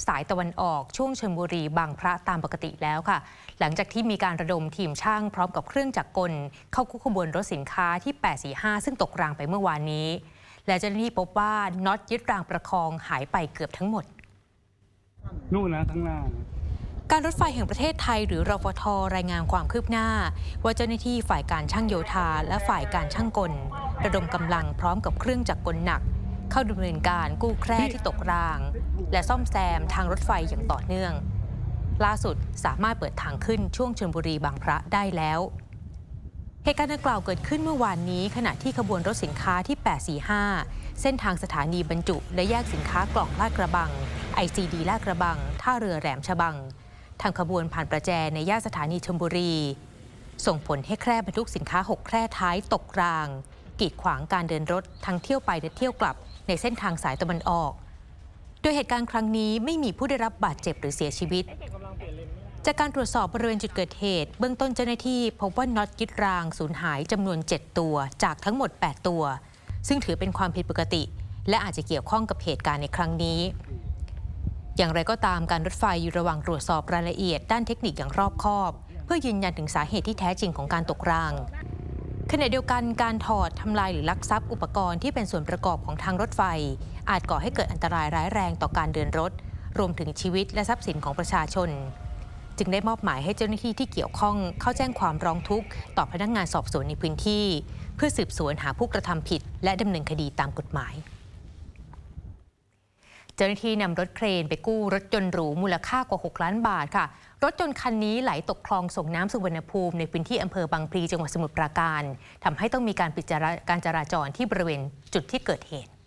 สายตะวันออกช่วงชลบุรีบางพระตามปกติแล้วค่ะหลังจากที่มีการระดมทีมช่างพร้อมกับเครื่องจักรกลเข้าควบขบวนรถสินค้าที่845ซึ่งตกรางไปเมื่อวานนี้และเจ้าหน้าที่พบว่าน็อตยึดรางประคองหายไปเกือบทั้งหมดนู่นนะข้างหน้าการรถไฟแห่งประเทศไทยหรือรฟท.รายงานความคืบหน้าว่าเจ้าหน้าที่ฝ่ายการช่างโยธาและฝ่ายการช่างกลระดมกำลังพร้อมกับเครื่องจักรกลหนักเข้าดำเนินการกู้แคร่ที่ตกรางและซ่อมแซมทางรถไฟอย่างต่อเนื่องล่าสุดสามารถเปิดทางขึ้นช่วงชลบุรีบางพระได้แล้วเหตุการณ์ดังกล่าวเกิดขึ้นเมื่อวานนี้ขณะที่ขบวนรถสินค้าที่845เส้นทางสถานีบรรจุและแยกสินค้ากล่องลาดกระบัง ICD ลาดกระบังท่าเรือแหลมฉบังทางขบวนผ่านประแจในย่านสถานีชลบุรีส่งผลให้แคร่บรรทุกสินค้า6แคร่ท้ายตกรางกีดขวางการเดินรถทั้งเที่ยวไปและเที่ยวกลับในเส้นทางสายตะวันออกโดยเหตุการณ์ครั้งนี้ไม่มีผู้ได้รับบาดเจ็บหรือเสียชีวิตจากการตรวจสอบบริเวณจุดเกิดเหตุเบื้องต้นเจ้าหน้าที่พบว่าน็อตยึดรางสูญหายจำนวน7ตัวจากทั้งหมด8ตัวซึ่งถือเป็นความผิดปกติและอาจจะเกี่ยวข้องกับเหตุการณ์ในครั้งนี้อย่างไรก็ตามการรถไฟอยู่ระหว่างตรวจสอบรายละเอียดด้านเทคนิคอย่างรอบคอบเพื่อยืนยันถึงสาเหตุที่แท้จริงของการตกรางขณะเดียวกันการถอดทำลายหรือลักทรัพย์อุปกรณ์ที่เป็นส่วนประกอบของทางรถไฟอาจก่อให้เกิดอันตรายร้ายแรงต่อการเดินรถรวมถึงชีวิตและทรัพย์สินของประชาชนจึงได้มอบหมายให้เจ้าหน้าที่ที่เกี่ยวข้องเข้าแจ้งความร้องทุกข์ต่อพนักงานสอบสวนในพื้นที่เพื่อสืบสวนหาผู้กระทำผิดและดำเนินคดีตามกฎหมายเจ้าหน้าที่นำรถเครนไปกู้รถยนต์หรูมูลค่ากว่า6 ล้านบาทค่ะรถยนต์คันนี้ไหลตกคลองส่งน้ำสุวรรณภูมิในพื้นที่อำเภอบางพลีจังหวัดสมุทรปราการทำให้ต้องมีการปิดการจราจรที่บริเวณจุดที่เกิดเหตุ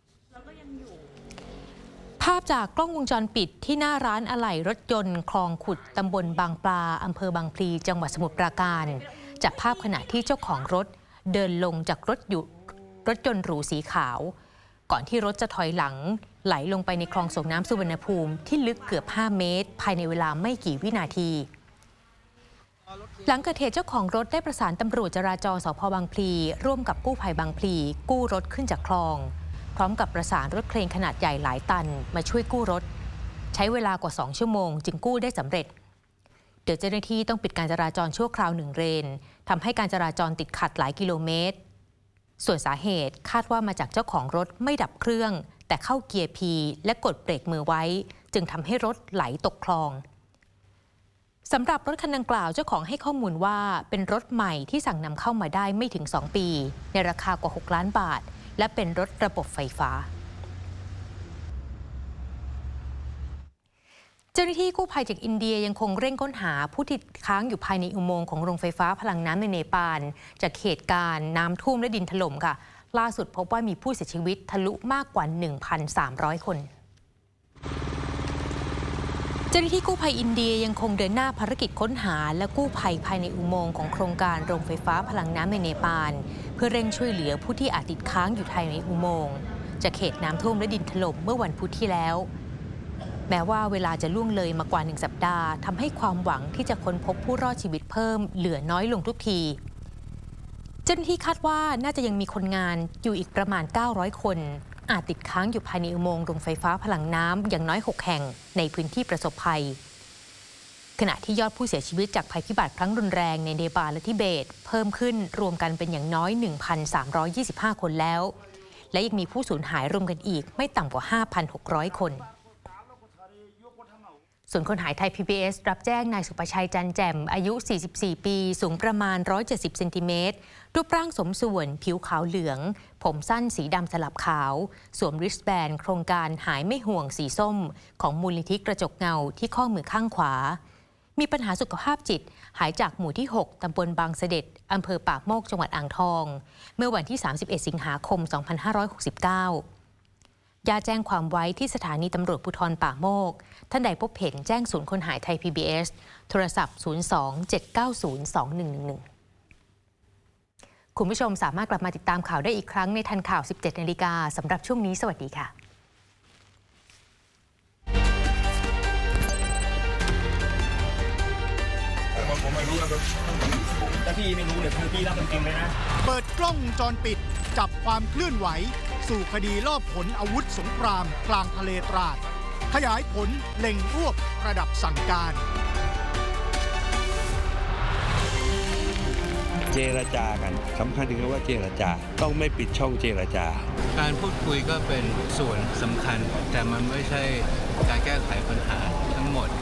ภาพจากกล้องวงจรปิดที่หน้าร้านอะไหล่รถยนต์คลองขุดตำบลบางปลาอำเภอบางพลีจังหวัดสมุทรปราการจับภาพขณะที่เจ้าของรถเดินลงจากรถยนต์หรูสีขาวก่อนที่รถจะถอยหลังไหลลงไปในคลองส่งน้ำสุวรรณภูมิที่ลึกเกือบ5 เมตรภายในเวลาไม่กี่วินาทีหลังเกิดเหตุเจ้าของรถได้ประสานตำรวจจราจรสภ.บางพลีร่วมกับกู้ภัยบางพลีกู้รถขึ้นจากคลองพร้อมกับประสานรถเครนขนาดใหญ่หลายตันมาช่วยกู้รถใช้เวลากว่า2 ชั่วโมงจึงกู้ได้สำเร็จโดยเจ้าหน้าที่ต้องปิดการจราจรชั่วคราว1 เลนทำให้การจราจรติดขัดหลายกิโลเมตรส่วนสาเหตุคาดว่ามาจากเจ้าของรถไม่ดับเครื่องแต่เข้าเกียร์ P และกดเบรกมือไว้จึงทำให้รถไหลตกคลองสำหรับรถคันดังกล่าวเจ้าของให้ข้อมูลว่าเป็นรถใหม่ที่สั่งนำเข้ามาได้ไม่ถึง2 ปีในราคากว่า6 ล้านบาทและเป็นรถระบบไฟฟ้าเจ้าหน้าที่กู้ภัยจากอินเดียยังคงเร่งค้นหาผู้ติดค้างอยู่ภายในอุโมงค์ของโรงไฟฟ้าพลังน้ำในเนปาลจากเหตุการณ์น้ำท่วมและดินถล่มค่ะล่าสุดพบว่ามีผู้เสียชีวิตทะลุมากกว่า 1,300 คนเจ้าหน้าที่กู้ภัยอินเดียยังคงเดินหน้าภารกิจค้นหาและกู้ภัยภายในอุโมงค์ของโครงการโรงไฟฟ้าพลังน้ำในเนปาลเพื่อเร่งช่วยเหลือผู้ที่อาจติดค้างอยู่ภายในอุโมงค์จากเหตุน้ำท่วมและดินถล่มเมื่อวันพุธที่แล้วแม้ว่าเวลาจะล่วงเลยมากว่า1 สัปดาห์ทำให้ความหวังที่จะค้นพบผู้รอดชีวิตเพิ่มเหลือน้อยลงทุกทีเจ้าหน้าที่คาดว่าน่าจะยังมีคนงานอยู่อีกประมาณ900 คนอาจติดค้างอยู่ภายในอุโมงค์โรงไฟฟ้าพลังน้ำอย่างน้อย6 แห่งในพื้นที่ประสบภัยขณะที่ยอดผู้เสียชีวิตจากภัยพิบัติครั้งรุนแรงในเนปาลและทิเบตเพิ่มขึ้นรวมกันเป็นอย่างน้อย 1,325 คนแล้วและยังมีผู้สูญหายรวมกันอีกไม่ต่ำกว่า 5,600 คนส่วนคนหายไทย PBS รับแจ้งนายสุประชัยจันแจ่มอายุ44 ปีสูงประมาณ170 เซนติเมตรรูปร่างสมส่วนผิวขาวเหลืองผมสั้นสีดำสลับขาวสวมริสแบนโครงการหายไม่ห่วงสีส้มของมูลนิธิกระจกเงาที่ข้อมือข้างขวามีปัญหาสุขภาพจิตหายจากหมู่ที่6ตำบลบางเสด็จอำเภอปากโมกจังหวัดอ่างทองเมื่อวันที่31 สิงหาคม 2569ญาติแจ้งความไว้ที่สถานีตำรวจภูธรป่าโมกท่านใดพบเห็นแจ้งศูนย์คนหายไทย PBS โทรศัพท์ 02-790-2111 คุณผู้ชมสามารถกลับมาติดตามข่าวได้อีกครั้งในทันข่าว 17 นาฬิกาสำหรับช่วงนี้สวัสดีค่ะแต่พี่ไม่รู้เลยคือพี่รับจริงเลยนะเปิดกล้องวงจรปิดจับความเคลื่อนไหวสู่คดีลอบขนอาวุธสงครามกลางทะเลตราดขยายผลเล็งรวบระดับสั่งการเจรจากันสำคัญถึงว่าเจรจาต้องไม่ปิดช่องเจรจาการพูดคุยก็เป็นส่วนสำคัญแต่มันไม่ใช่การแก้ไขปัญหาทั้งหมด